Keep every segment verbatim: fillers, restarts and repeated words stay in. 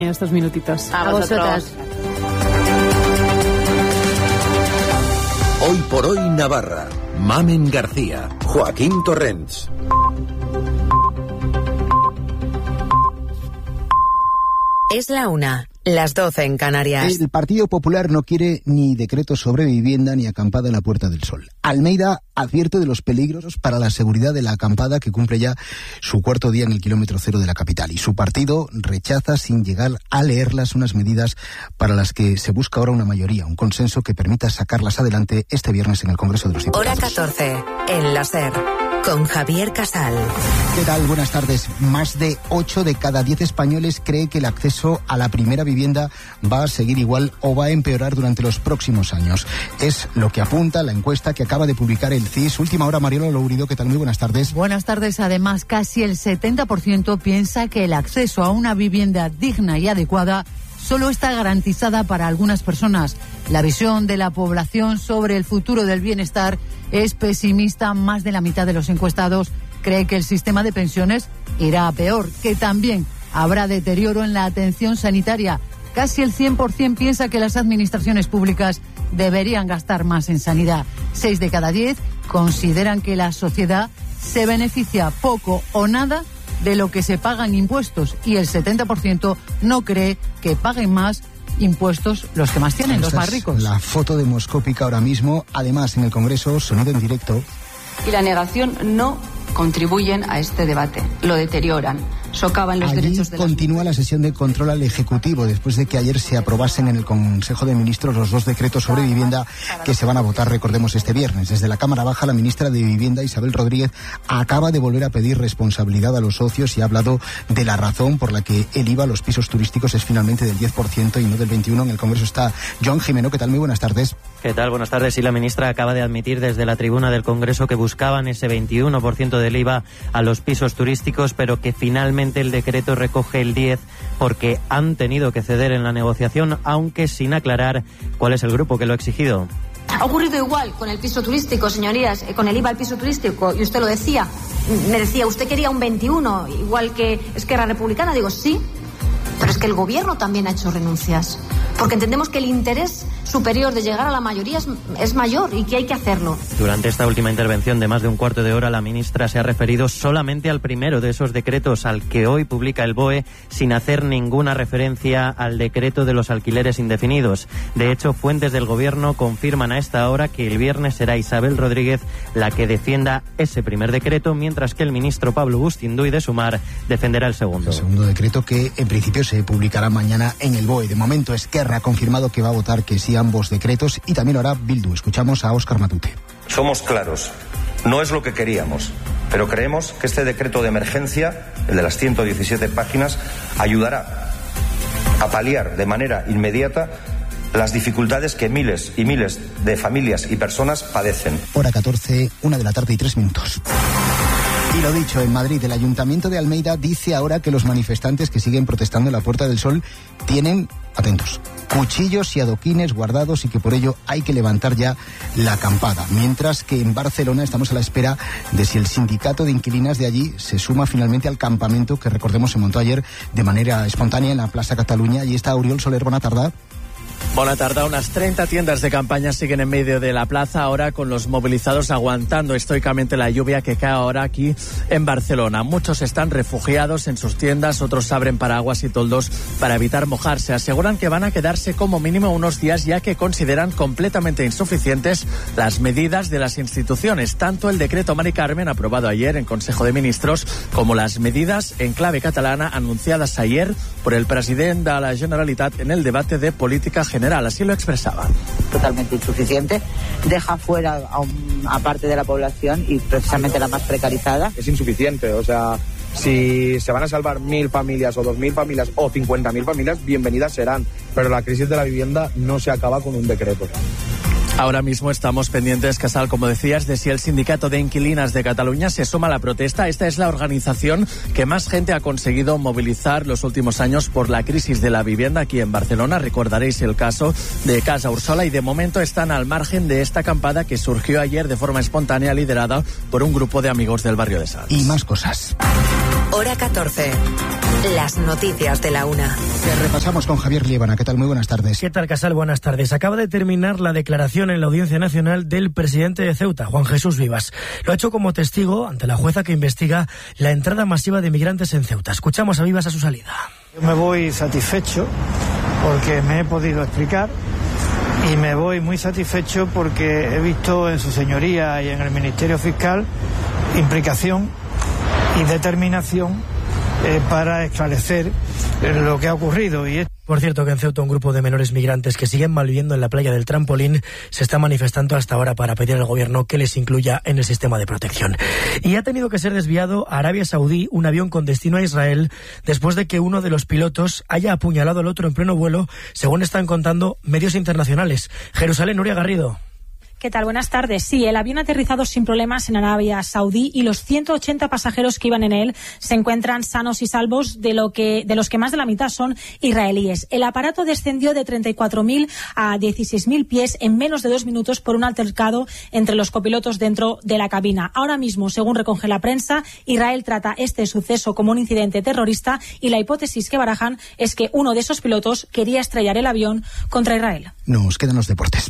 En estos minutitos. A, a vosotras. Hoy por hoy Navarra. Mamen García. Joaquín Torrents. Es la una, las doce en Canarias. El Partido Popular no quiere ni decreto sobre vivienda ni acampada en la Puerta del Sol. Almeida advierte de los peligros para la seguridad de la acampada que cumple ya su cuarto día en el kilómetro cero de la capital. Y su partido rechaza, sin llegar a leerlas, unas medidas para las que se busca ahora una mayoría, un consenso que permita sacarlas adelante este viernes en el Congreso de los Diputados. Hora catorce, en la SER. Con Javier Casal. ¿Qué tal? Buenas tardes. Más de ocho de cada diez españoles cree que el acceso a la primera vivienda va a seguir igual o va a empeorar durante los próximos años. Es lo que apunta la encuesta que acaba de publicar el C I S. Última hora, Mariela Lourido. ¿Qué tal? Muy buenas tardes. Buenas tardes. Además, casi el setenta por ciento piensa que el acceso a una vivienda digna y adecuada solo está garantizada para algunas personas. La visión de la población sobre el futuro del bienestar es pesimista. Más de la mitad de los encuestados cree que el sistema de pensiones irá a peor, que también habrá deterioro en la atención sanitaria. Casi el cien por ciento piensa que las administraciones públicas deberían gastar más en sanidad. Seis de cada diez consideran que la sociedad se beneficia poco o nada de lo que se paga en impuestos, y el setenta por ciento no cree que paguen más impuestos los que más tienen, Esta los más ricos. Es la foto demoscópica ahora mismo. Además, en el Congreso, sonido en directo. Y la negación no contribuyen a este debate, lo deterioran, socavan los Allí derechos de las continúa la sesión de control al Ejecutivo después de que ayer se aprobasen en el Consejo de Ministros los dos decretos sobre vivienda que se van a votar, recordemos, este viernes. Desde la Cámara Baja, la ministra de Vivienda, Isabel Rodríguez, acaba de volver a pedir responsabilidad a los socios y ha hablado de la razón por la que el I V A a los pisos turísticos es finalmente del diez por ciento y no del veintiuno por ciento. En el Congreso está Joan Jimeno. ¿Qué tal? Muy buenas tardes. ¿Qué tal? Buenas tardes. Y la ministra acaba de admitir desde la tribuna del Congreso que buscaban ese veintiuno por ciento del I V A a los pisos turísticos, pero que finalmente el decreto recoge el diez porque han tenido que ceder en la negociación, aunque sin aclarar cuál es el grupo que lo ha exigido. Ha ocurrido igual con el piso turístico, señorías, con el I V A al piso turístico, y usted lo decía, me decía, usted quería un veintiuno, igual que Esquerra Republicana. Digo, sí, pero es que el gobierno también ha hecho renuncias, porque entendemos que el interés superior de llegar a la mayoría es, es mayor y que hay que hacerlo. Durante esta última intervención de más de un cuarto de hora, la ministra se ha referido solamente al primero de esos decretos, al que hoy publica el B O E, sin hacer ninguna referencia al decreto de los alquileres indefinidos. De hecho, fuentes del gobierno confirman a esta hora que el viernes será Isabel Rodríguez la que defienda ese primer decreto, mientras que el ministro Pablo Bustinduy de Sumar defenderá el segundo. El segundo decreto, que en principio se publicará mañana en el B O E. De momento, Esquerra ha confirmado que va a votar que sí a ambos decretos, y también lo hará Bildu. Escuchamos a Óscar Matute. Somos claros, no es lo que queríamos, pero creemos que este decreto de emergencia, el de las ciento diecisiete páginas, ayudará a paliar de manera inmediata las dificultades que miles y miles de familias y personas padecen. Hora catorce, una de la tarde y tres minutos. Y lo dicho, en Madrid, el Ayuntamiento de Almeida dice ahora que los manifestantes que siguen protestando en la Puerta del Sol tienen, atentos, cuchillos y adoquines guardados y que por ello hay que levantar ya la acampada. Mientras que en Barcelona estamos a la espera de si el sindicato de inquilinas de allí se suma finalmente al campamento que, recordemos, se montó ayer de manera espontánea en la Plaza Cataluña. Allí está Oriol Soler. Buena tarde. Buena tarde. Unas treinta tiendas de campaña siguen en medio de la plaza ahora, con los movilizados aguantando estoicamente la lluvia que cae ahora aquí en Barcelona. Muchos están refugiados en sus tiendas, otros abren paraguas y toldos para evitar mojarse. Aseguran que van a quedarse como mínimo unos días, ya que consideran completamente insuficientes las medidas de las instituciones, tanto el decreto Mari Carmen aprobado ayer en Consejo de Ministros como las medidas en clave catalana anunciadas ayer por el presidente de la Generalitat en el debate de política general. Así lo expresaba. Totalmente insuficiente, deja fuera a, un, a parte de la población y precisamente la más precarizada. Es insuficiente, o sea, si se van a salvar mil familias o dos mil familias o cincuenta mil familias, bienvenidas serán, pero la crisis de la vivienda no se acaba con un decreto. Ahora mismo estamos pendientes, Casal, como decías, de si el Sindicato de Inquilinas de Cataluña se suma a la protesta. Esta es la organización que más gente ha conseguido movilizar los últimos años por la crisis de la vivienda aquí en Barcelona. Recordaréis el caso de Casa Ursola, y de momento están al margen de esta acampada que surgió ayer de forma espontánea, liderada por un grupo de amigos del barrio de Sants. Y más cosas. Hora catorce. Las noticias de la una. Que repasamos con Javier Liébana. ¿Qué tal? Muy buenas tardes. ¿Qué tal, Casal? Buenas tardes. Acaba de terminar la declaración en la Audiencia Nacional del presidente de Ceuta, Juan Jesús Vivas. Lo ha hecho como testigo ante la jueza que investiga la entrada masiva de migrantes en Ceuta. Escuchamos a Vivas a su salida. Yo me voy satisfecho porque me he podido explicar y me voy muy satisfecho porque he visto en su señoría y en el Ministerio Fiscal implicación y determinación eh, para esclarecer eh, lo que ha ocurrido. Y es... Por cierto, que en Ceuta un grupo de menores migrantes que siguen malviviendo en la playa del Trampolín se está manifestando hasta ahora para pedir al gobierno que les incluya en el sistema de protección. Y ha tenido que ser desviado a Arabia Saudí un avión con destino a Israel después de que uno de los pilotos haya apuñalado al otro en pleno vuelo, según están contando medios internacionales. Jerusalén, Nuria Garrido. ¿Qué tal? Buenas tardes. Sí, el avión ha aterrizado sin problemas en Arabia Saudí y los ciento ochenta pasajeros que iban en él se encuentran sanos y salvos, de lo que de los que más de la mitad son israelíes. El aparato descendió de treinta y cuatro mil a dieciséis mil pies en menos de dos minutos por un altercado entre los copilotos dentro de la cabina. Ahora mismo, según recoge la prensa, Israel trata este suceso como un incidente terrorista y la hipótesis que barajan es que uno de esos pilotos quería estrellar el avión contra Israel. Nos quedan los deportes.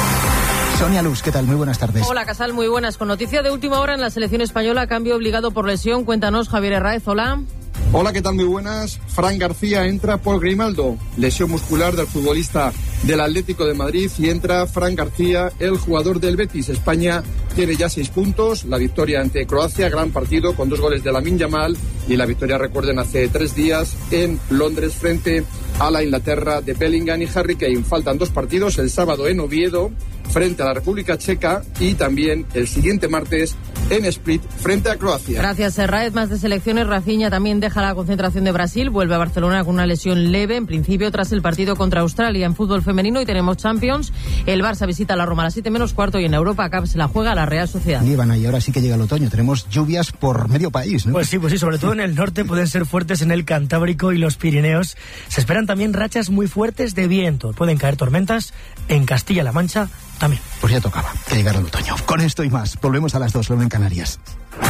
Sonia Luz, ¿qué tal? Muy buenas tardes. Hola, Casal, muy buenas. Con noticia de última hora en la selección española, cambio obligado por lesión. Cuéntanos, Javier Herráez, hola. Hola, ¿qué tal? Muy buenas. Fran García entra por Grimaldo, lesión muscular del futbolista del Atlético de Madrid, y entra Fran García, el jugador del Betis. España tiene ya seis puntos, la victoria ante Croacia, gran partido con dos goles de Lamine Yamal, y la victoria, recuerden, hace tres días en Londres frente a la Inglaterra de Bellingham y Harry Kane. Faltan dos partidos, el sábado en Oviedo frente a la República Checa y también el siguiente martes en Split frente a Croacia. Gracias, Herráez. Más de selecciones. Rafinha también deja la concentración de Brasil, vuelve a Barcelona con una lesión leve, en principio tras el partido contra Australia. En fútbol femenino y tenemos Champions, el Barça visita a la Roma a las siete menos cuarto y en Europa Cup se la juega a la Real Sociedad. Líbana, y ahora sí que llega el otoño, tenemos lluvias por medio país, ¿no? Pues sí, pues sí, sobre todo en el norte pueden ser fuertes en el Cantábrico y los Pirineos. Se esperan también rachas muy fuertes de viento, pueden caer tormentas en Castilla-La Mancha también. Pues ya tocaba que llegara el otoño. Con esto y más, volvemos a las dos, luego en Canarias.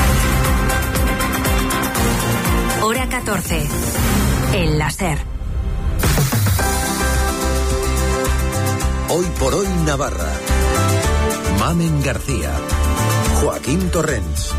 Hora catorce. El láser. Hoy por hoy Navarra. Mamen García. Joaquín Torrents.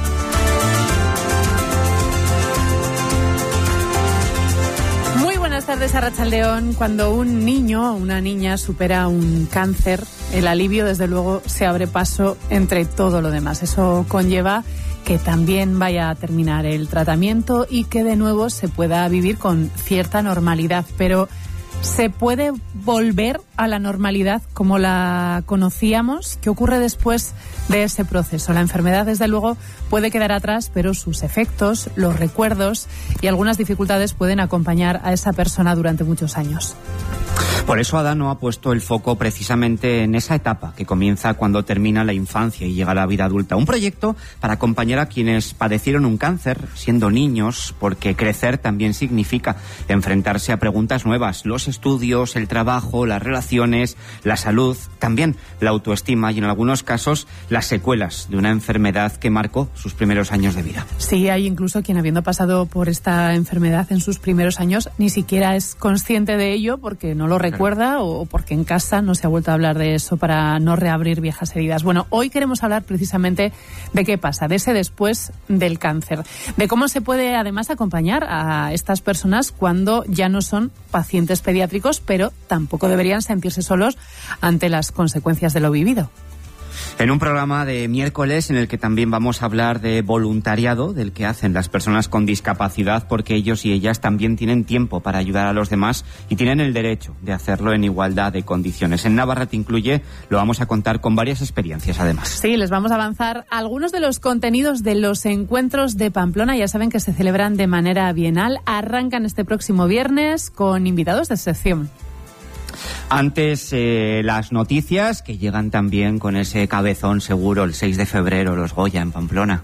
Buenas tardes, Arratsaldeón. Cuando un niño o una niña supera un cáncer, el alivio, desde luego, se abre paso entre todo lo demás. Eso conlleva que también vaya a terminar el tratamiento y que de nuevo se pueda vivir con cierta normalidad. Pero ¿se puede volver a la normalidad como la conocíamos? ¿Qué ocurre después de ese proceso? La enfermedad, desde luego, puede quedar atrás, pero sus efectos, los recuerdos y algunas dificultades pueden acompañar a esa persona durante muchos años. Por eso Adano ha puesto el foco precisamente en esa etapa que comienza cuando termina la infancia y llega la vida adulta. Un proyecto para acompañar a quienes padecieron un cáncer siendo niños, porque crecer también significa enfrentarse a preguntas nuevas. Los estudios, el trabajo, las relaciones, la salud, también la autoestima y en algunos casos las secuelas de una enfermedad que marcó sus primeros años de vida. Sí, hay incluso quien, habiendo pasado por esta enfermedad en sus primeros años, ni siquiera es consciente de ello porque no lo recuerda o porque en casa no se ha vuelto a hablar de eso para no reabrir viejas heridas. Bueno, hoy queremos hablar precisamente de qué pasa, de ese después del cáncer, de cómo se puede además acompañar a estas personas cuando ya no son pacientes pediátricos, pero tampoco deberían sentirse solos ante las consecuencias de lo vivido. En un programa de miércoles en el que también vamos a hablar de voluntariado, del que hacen las personas con discapacidad, porque ellos y ellas también tienen tiempo para ayudar a los demás y tienen el derecho de hacerlo en igualdad de condiciones. En Navarra Te Incluye lo vamos a contar con varias experiencias además. Sí, les vamos a avanzar algunos de los contenidos de los encuentros de Pamplona. Ya saben que se celebran de manera bienal. Arrancan este próximo viernes con invitados de excepción. Antes, eh, las noticias que llegan también con ese cabezón seguro el seis de febrero, los Goya en Pamplona.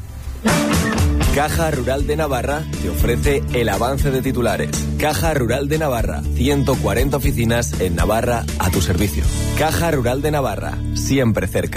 Caja Rural de Navarra te ofrece el avance de titulares. Caja Rural de Navarra, ciento cuarenta oficinas en Navarra a tu servicio. Caja Rural de Navarra, siempre cerca.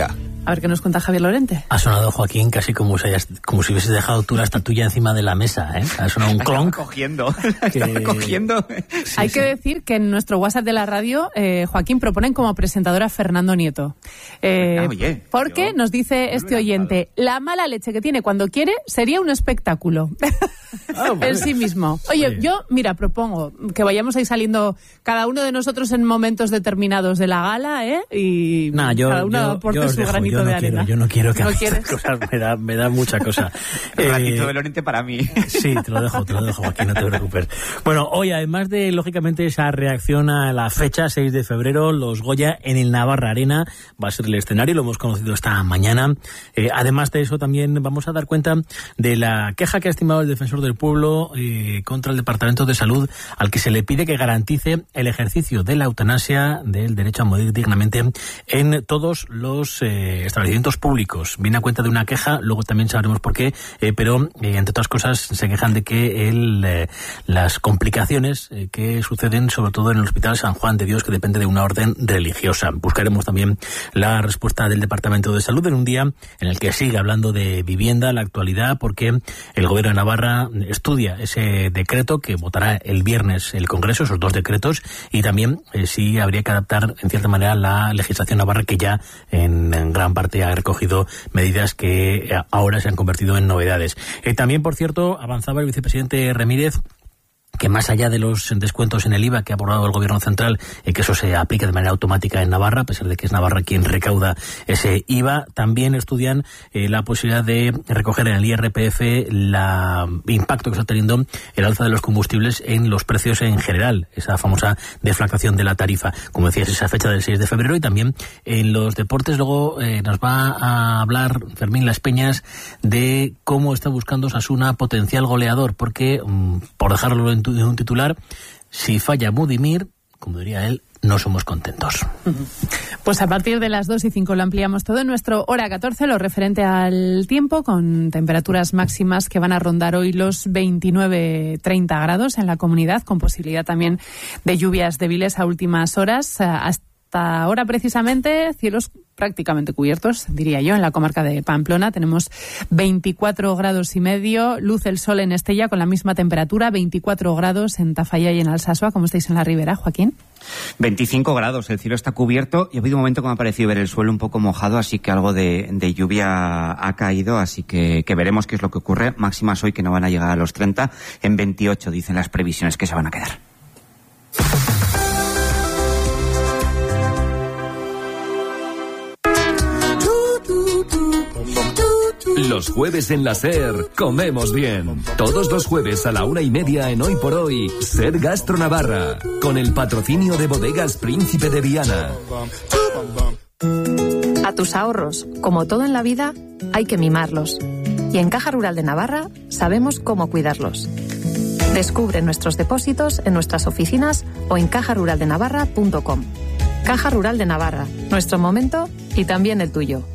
A ver qué nos cuenta Javier Lorente. Ha sonado, Joaquín, casi como si, hayas, como si hubieses dejado tú la estatuilla encima de la mesa, ¿eh? Ha sonado un clonk. cogiendo, que... cogiendo. Sí, Hay sí. que decir que en nuestro WhatsApp de la radio, eh, Joaquín, proponen como presentadora a Fernando Nieto. Eh, ah, oye, porque yo... nos dice este oyente, la mala leche que tiene cuando quiere sería un espectáculo. Ah, vale. En sí mismo. Oye, Oye, yo, mira, propongo que vayamos ahí saliendo cada uno de nosotros en momentos determinados de la gala, ¿eh? Y nah, yo, cada uno yo, aporte yo su dejo, granito yo no de arena. Quiero, yo no quiero que ¿No hagas quieres? cosas, me da, me da mucha cosa. El ratito eh, de Lorente para mí. Sí, te lo dejo, te lo dejo, Joaquín, no te preocupes. Bueno, hoy, además de, lógicamente, esa reacción a la fecha, seis de febrero, los Goya en el Navarra Arena, va a ser el escenario, lo hemos conocido esta mañana. Eh, además de eso, también vamos a dar cuenta de la queja que ha estimado el Defensor del Pueblo eh, contra el Departamento de Salud, al que se le pide que garantice el ejercicio de la eutanasia, del derecho a morir dignamente, en todos los eh, establecimientos públicos. Viene a cuenta de una queja, luego también sabremos por qué, eh, pero eh, entre otras cosas se quejan de que el, eh, las complicaciones eh, que suceden sobre todo en el Hospital San Juan de Dios, que depende de una orden religiosa. Buscaremos también la respuesta del Departamento de Salud en un día en el que sigue hablando de vivienda, la actualidad, porque el Gobierno de Navarra estudia ese decreto que votará el viernes el Congreso, esos dos decretos, y también eh, sí habría que adaptar en cierta manera la legislación navarra, que ya en, en gran parte ha recogido medidas que eh, ahora se han convertido en novedades. Eh, también, por cierto, avanzaba el vicepresidente Ramírez que más allá de los descuentos en el I V A que ha abordado el Gobierno Central, eh, que eso se aplica de manera automática en Navarra, a pesar de que es Navarra quien recauda ese I V A, también estudian eh, la posibilidad de recoger en el I R P F el impacto que está teniendo el alza de los combustibles en los precios en general, esa famosa deflagración de la tarifa. Como decías, esa fecha del seis de febrero, y también en los deportes luego eh, nos va a hablar Fermín Las Peñas de cómo está buscando Osasuna potencial goleador, porque, mm, por dejarlo en de un titular, si falla Budimir, como diría él, no somos contentos. Pues a partir de las dos y cinco lo ampliamos todo en nuestro Hora catorce, lo referente al tiempo, con temperaturas máximas que van a rondar hoy los veintinueve treinta grados en la comunidad, con posibilidad también de lluvias débiles a últimas horas. Hasta ahora, precisamente, cielos prácticamente cubiertos, diría yo, en la comarca de Pamplona. Tenemos veinticuatro grados y medio, luz el sol en Estella con la misma temperatura, veinticuatro grados en Tafalla y en Alsasua. ¿Cómo estáis en la ribera, Joaquín? veinticinco grados, el cielo está cubierto y ha habido un momento que me ha parecido ver el suelo un poco mojado, así que algo de, de lluvia ha caído, así que, que veremos qué es lo que ocurre. Máximas hoy que no van a llegar a los treinta, en veintiocho dicen las previsiones que se van a quedar. Los jueves en la SER comemos bien. Todos los jueves a la una y media en Hoy por Hoy, SER Gastro Navarra, con el patrocinio de Bodegas Príncipe de Viana. A tus ahorros, como todo en la vida, hay que mimarlos. Y en Caja Rural de Navarra sabemos cómo cuidarlos. Descubre nuestros depósitos en nuestras oficinas o en caja rural de navarra punto com. Caja Rural de Navarra, nuestro momento y también el tuyo.